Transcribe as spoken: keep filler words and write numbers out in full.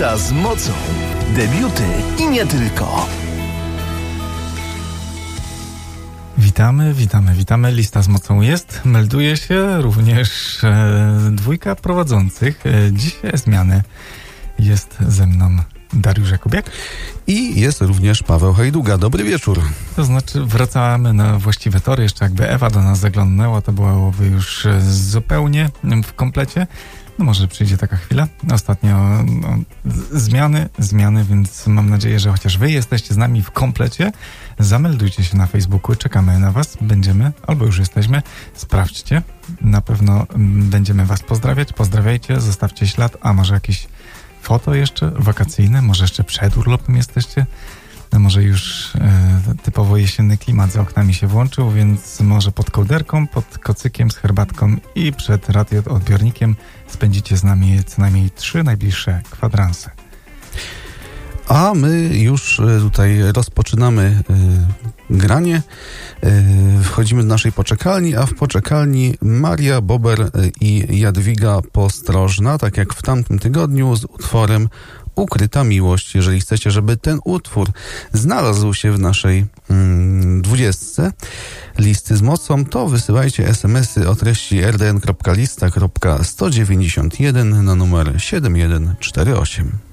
Lista z mocą. Debiuty i nie tylko. Witamy, witamy, witamy. Lista z mocą jest. Melduje się również e, dwójka prowadzących. E, dzisiaj zmiany. Jest ze mną Dariusz Jakubiak. I jest również Paweł Hajduga. Dobry wieczór. To znaczy wracamy na właściwe tory. Jeszcze jakby Ewa do nas zaglądnęła, to byłoby już zupełnie w komplecie. No może przyjdzie taka chwila. Ostatnio no, zmiany, zmiany, więc mam nadzieję, że chociaż wy jesteście z nami w komplecie, zameldujcie się na Facebooku, czekamy na was, będziemy, albo już jesteśmy, sprawdźcie. Na pewno będziemy was pozdrawiać, pozdrawiajcie, zostawcie ślad, a może jakieś foto jeszcze wakacyjne, może jeszcze przed urlopem jesteście, no może już e, typowo jesienny klimat za oknami się włączył, więc może pod kołderką, pod kocykiem z herbatką i przed radioodbiornikiem spędzicie z nami co najmniej trzy najbliższe kwadranse. A my już tutaj rozpoczynamy y, granie. Y, wchodzimy do naszej poczekalni, a w poczekalni Maria Bober i Jadwiga Postrożna, tak jak w tamtym tygodniu, z utworem Ukryta Miłość. Jeżeli chcecie, żeby ten utwór znalazł się w naszej mm, dwudziestce listy z mocą, to wysyłajcie es em esy o treści er de en kropka lista kropka sto dziewięćdziesiąt jeden na numer siedem jeden cztery osiem.